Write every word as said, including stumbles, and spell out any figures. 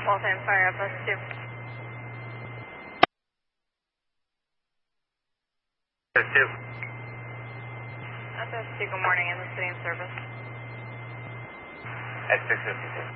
Waltham Fire, F S two. F S two. F S two, good morning, in the city in service. At six fifty-six.